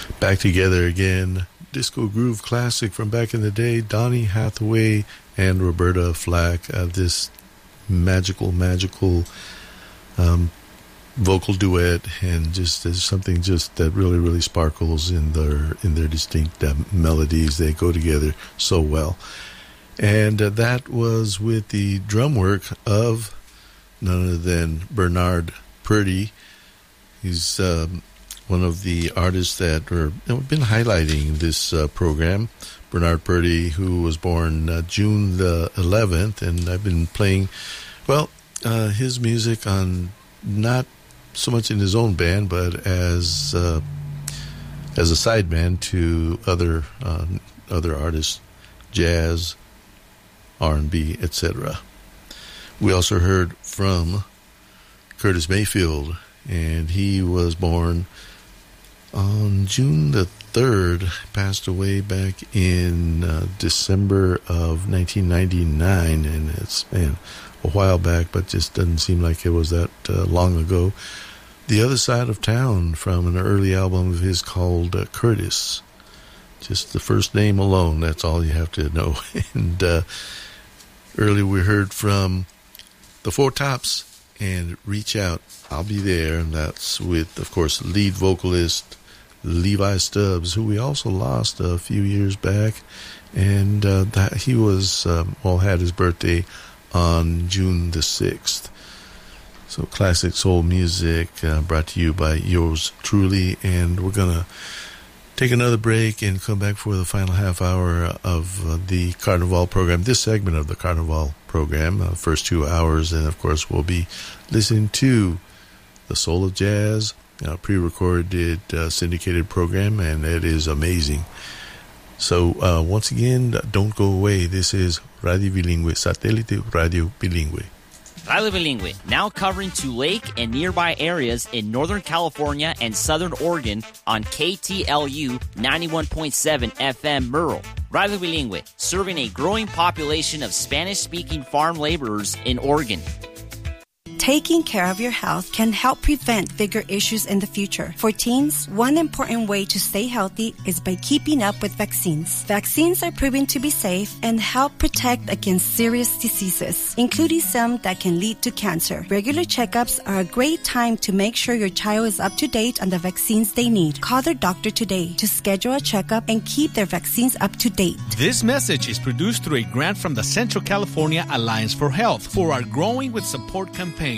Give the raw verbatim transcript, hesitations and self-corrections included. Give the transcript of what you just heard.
Back together again. Disco groove classic from back in the day. Donny Hathaway and Roberta Flack. Uh, this magical, magical um, vocal duet, and just there's something just that really, really sparkles in their in their distinct uh, melodies. They go together so well. And uh, that was with the drum work of none other than Bernard Purdie. He's um, one of the artists that are, you know, we've been highlighting this uh, program. Bernard Purdie, who was born uh, June the eleventh, and I've been playing, well, uh, his music on not so much in his own band, but as uh, as a sideman to other uh, other artists, jazz, R and B, et cetera. We also heard from Curtis Mayfield, and he was born on June the third, passed away back in uh, December of nineteen ninety-nine, and it's, man, a while back, but just doesn't seem like it was that uh, long ago. The Other Side of Town, from an early album of his called uh, Curtis. Just the first name alone, that's all you have to know. And uh, earlier we heard from the Four Tops and Reach Out, I'll Be There, and that's with, of course, lead vocalist Levi Stubbs, who we also lost a few years back, and uh, that he was, um, well, had his birthday on June the sixth. So classic soul music uh, brought to you by yours truly, and we're going to take another break and come back for the final half hour of uh, the Carnival program, this segment of the Carnival program, uh, first two hours, and of course we'll be listening to the Soul of Jazz, uh, pre-recorded uh, syndicated program, and it is amazing. So uh, once again, don't go away. This is Radio Bilingüe, Satellite Radio Bilingüe. Radio Bilingüe, now covering Tule and nearby areas in Northern California and Southern Oregon on K T L U ninety-one point seven F M Merle. Radio Bilingüe, serving a growing population of Spanish-speaking farm laborers in Oregon. Taking care of your health can help prevent bigger issues in the future. For teens, one important way to stay healthy is by keeping up with vaccines. Vaccines are proven to be safe and help protect against serious diseases, including some that can lead to cancer. Regular checkups are a great time to make sure your child is up to date on the vaccines they need. Call their doctor today to schedule a checkup and keep their vaccines up to date. This message is produced through a grant from the Central California Alliance for Health for our Growing with Support campaign.